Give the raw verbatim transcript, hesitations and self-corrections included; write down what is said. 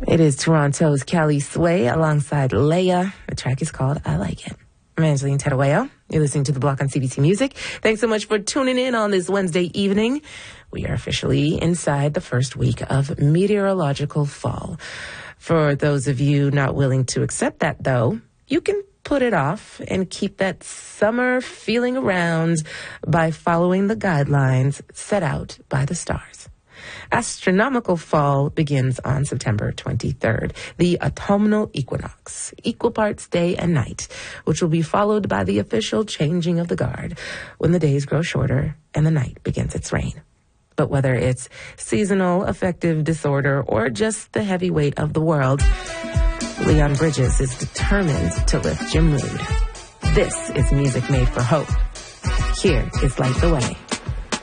It is Toronto's Kelly Sway alongside Leia. The track is called I Like It. I'm Angeline Tedaweo. You're listening to The Block on C B C Music. Thanks so much for tuning in on this Wednesday evening. We are officially inside the first week of meteorological fall. For those of you not willing to accept that, though, you can put it off and keep that summer feeling around by following the guidelines set out by the stars. Astronomical fall begins on September twenty-third, the autumnal equinox, equal parts day and night, which will be followed by the official changing of the guard when the days grow shorter and the night begins its reign. But whether it's seasonal affective disorder or just the heavy weight of the world, Leon Bridges is determined to lift your mood. This is music made for hope. Here is Light the Way.